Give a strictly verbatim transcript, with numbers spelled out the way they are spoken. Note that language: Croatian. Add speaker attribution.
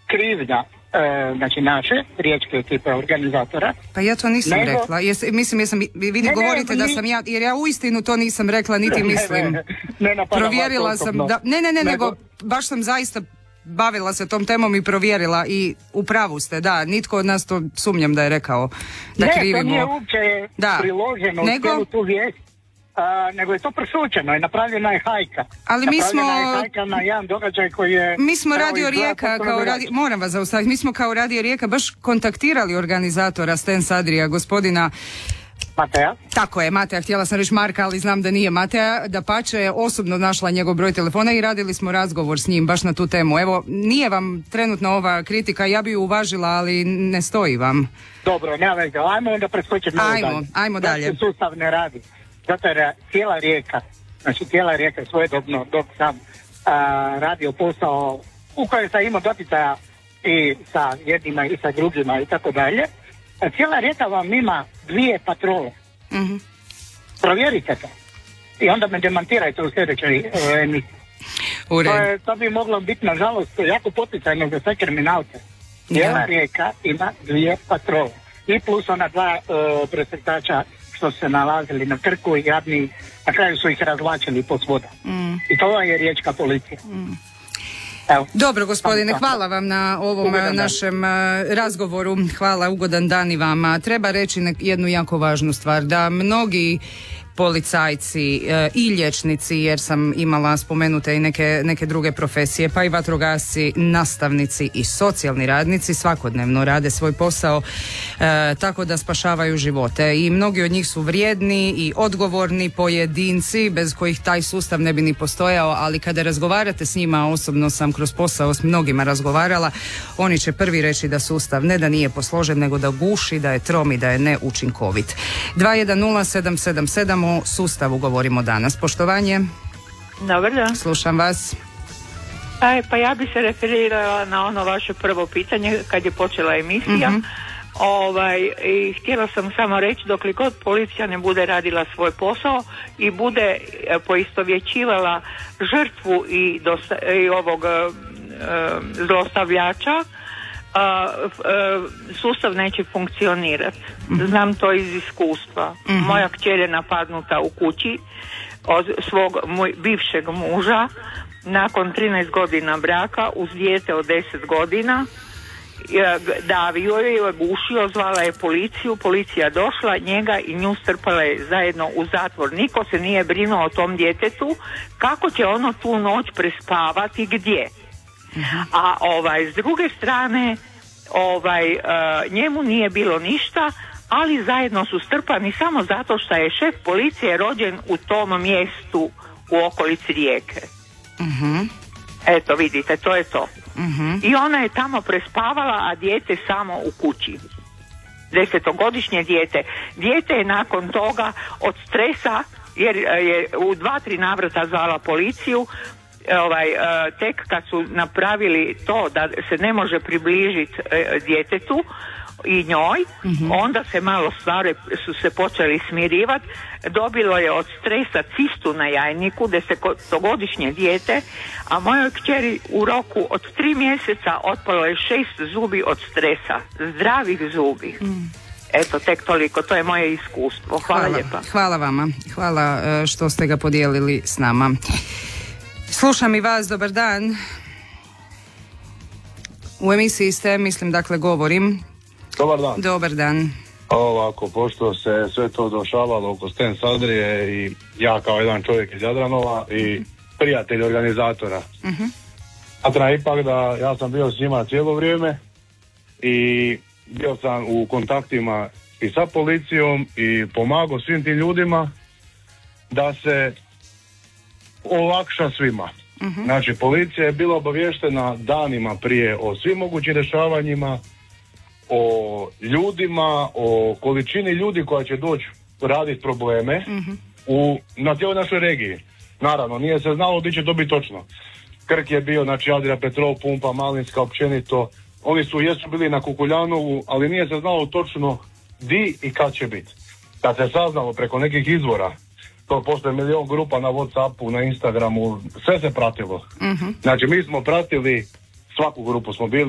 Speaker 1: krivnja e, znači naše riječke ekipe organizatora.
Speaker 2: Pa ja to nisam
Speaker 1: nego,
Speaker 2: rekla. Jes, mislim, jesam, vi ne, govorite ne, da sam ja, jer ja uistinu to nisam rekla, niti mislim.
Speaker 1: Ne, ne, ne,
Speaker 2: Provjerila sam, da, ne, ne, ne, nego, nego baš sam zaista bavila se tom temom i provjerila i u pravu ste, da, nitko od nas to sumnjam da je rekao da
Speaker 1: ne,
Speaker 2: krivimo.
Speaker 1: Ne, to nije uopće da. priloženo nego, u cijelu tu vijest, a, nego je to prešućeno i napravljena je hajka.
Speaker 2: Ali mi smo...
Speaker 1: Napravljena je hajka na jedan događaj koji je...
Speaker 2: Mi smo Radio Rijeka, kao radi, moram vas zaustaviti, mi smo kao Radio Rijeka baš kontaktirali organizatora Stens Adria, gospodina
Speaker 1: Mateja?
Speaker 2: Tako je, Mateja, htjela sam reći Marka, ali znam da nije Mateja, da pače je osobno našla njegov broj telefona i radili smo razgovor s njim baš na tu temu. Evo, nije vam trenutno ova kritika, ja bi ju uvažila, ali ne stoji vam.
Speaker 1: Dobro, nema veze, ajmo onda preskočiti malo
Speaker 2: ajmo,
Speaker 1: dalje.
Speaker 2: Ajmo dalje.
Speaker 1: Znači, sustav ne radi, zato jer cijela Rijeka, znači cijela Rijeka svojedobno dok sam a, radio posao u kojoj sam imao doticaja i sa jednima i sa drugima i tako dalje, cijela Rijeka vam ima dvije patrole.
Speaker 2: Mm-hmm.
Speaker 1: Provjerite to. I onda me demantirajte u sljedećoj emisiji.
Speaker 2: Uh,
Speaker 1: to, to bi moglo biti, nažalost, jako poticajno za sve kriminalce. Cijela ja. Rijeka ima dvije patrole. I plus ona dva uh, presretača što su se nalazili na Krku i jadni, na kraju su ih razvlačili po svuda. Mm. I to je riječka policija. Mm.
Speaker 2: Evo. Dobro, gospodine, hvala vam na ovom ugodan našem dan. razgovoru. Hvala, ugodan dan i vama. Treba reći jednu jako važnu stvar, da mnogi policajci e, i liječnici, jer sam imala spomenute i neke, neke druge profesije, pa i vatrogasci, nastavnici i socijalni radnici svakodnevno rade svoj posao e, tako da spašavaju živote i mnogi od njih su vrijedni i odgovorni pojedinci bez kojih taj sustav ne bi ni postojao, ali kada razgovarate s njima, osobno sam kroz posao s mnogima razgovarala, oni će prvi reći da sustav ne da nije posložen, nego da guši, da je trom i da je neučinkovit. dva jedan nula sedam sedam sedam o sustavu govorimo danas. Poštovanje.
Speaker 3: Dobar dan.
Speaker 2: Slušam vas.
Speaker 3: Aj, pa ja bi se referirala na ono vaše prvo pitanje kad je počela emisija. Mm-hmm. Ovaj, i htjela sam samo reći, dok li god policija ne bude radila svoj posao i bude e, poistovjećivala žrtvu i, dosta, i ovog e, zlostavljača, A, a, sustav neće funkcionirati. Znam to iz iskustva. Mm-hmm. Moja kćer je napadnuta u kući od svog moj, bivšeg muža nakon trinaest godina braka uz dijete od deset godina. Davio je, gušio, zvala je policiju, policija došla, njega i nju strpala je zajedno u zatvor. Niko se nije brinuo o tom djetetu, kako će ono tu noć prespavati, gdje? A ovaj s druge strane ovaj uh, njemu nije bilo ništa, ali zajedno su strpani samo zato što je šef policije rođen u tom mjestu u okolici Rijeke.
Speaker 2: Uh-huh.
Speaker 3: Eto vidite, to je to.
Speaker 2: Uh-huh.
Speaker 3: I ona je tamo prespavala, a dijete samo u kući. Desetogodišnje dijete. Dijete je nakon toga od stresa, jer je u dva, tri navrata zvala policiju, ovaj, tek kad su napravili to da se ne može približiti djetetu i njoj, mm-hmm. onda se malo stvari su se počeli smirivati. Dobilo je od stresa cistu na jajniku, desetogodišnje dijete, a mojoj kćeri u roku od tri mjeseca otpalo je šest zubi od stresa, zdravih zubi. Mm. Eto, tek toliko, to je moje iskustvo. Hvala, hvala lijepa.
Speaker 2: Hvala vama, hvala što ste ga podijelili s nama. Slušam i vas, dobar dan. U emisiji ste, mislim, dakle, govorim.
Speaker 4: Dobar dan.
Speaker 2: Dobar dan.
Speaker 4: Ovako, pošto se sve to došavalo oko Stens Adrije i ja kao jedan čovjek iz Jadranova i prijatelj organizatora.
Speaker 2: Uh-huh.
Speaker 4: A treba ipak da ja sam bio s njima cijelo vrijeme i bio sam u kontaktima i sa policijom i pomagao svim tim ljudima da se olakša svima. Uh-huh. Znači, policija je bila obavještena danima prije o svim mogućim rješavanjima, o ljudima, o količini ljudi koja će doći raditi probleme uh-huh. u, na cijeloj našoj regiji. Naravno, nije se znalo gdje će to biti točno. Krk je bio, znači Adria, Petrov, Pumpa, Malinska, općenito. Oni su, jesu bili na Kukuljanovu, ali nije se znalo točno di i kad će biti. Kad se saznalo preko nekih izvora, to postoje milion grupa na WhatsAppu, na Instagramu, sve se pratilo.
Speaker 2: Uh-huh.
Speaker 4: Znači, mi smo pratili, svaku grupu smo bili